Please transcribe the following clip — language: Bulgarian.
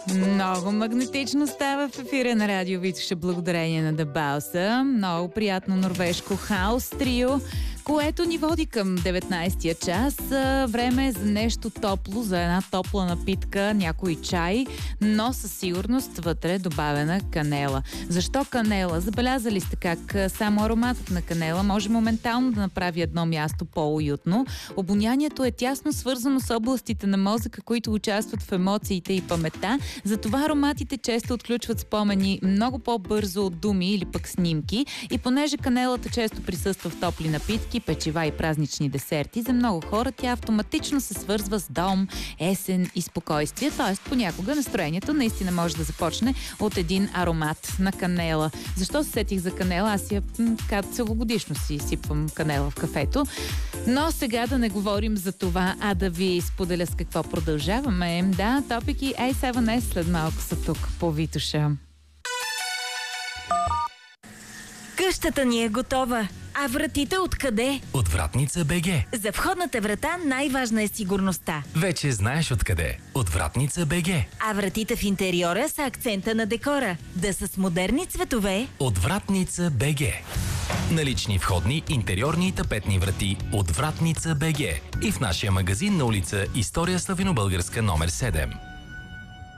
Много магнетично става в ефира на Радио Витоша благодарение на Дебауса. Много приятно норвежко хаус трио, което ни води към 19-я час. Време е за нещо топло, за една топла напитка, някой чай, но със сигурност вътре добавена канела. Защо канела? Забелязали сте как само ароматът на канела може моментално да направи едно място по-уютно. Обонянието е тясно свързано с областите на мозъка, които участват в емоциите и паметта. Затова ароматите често отключват спомени много по-бързо от думи или пък снимки. И понеже канелата често присъства в топли напитки, печива и празнични десерти, за много хора тя автоматично се свързва с дом, есен и спокойствие. Т.е. понякога настроението наистина може да започне от един аромат на канела. Защо се сетих за канела? Аз целогодишно си сипвам канела в кафето. Но сега да не говорим за това, а да ви споделя с какво продължаваме. Да, Топик и A7S след малко са тук по Витоша. Къщата ни е готова. А вратите откъде? От Вратница БГ. За входната врата най-важна е сигурността. Вече знаеш откъде. От Вратница БГ. А вратите в интериора са акцента на декора. Да са с модерни цветове. От Вратница БГ. Налични входни, интериорни и тапетни врати от Вратница БГ. И в нашия магазин на улица История Славино-Българска номер 7.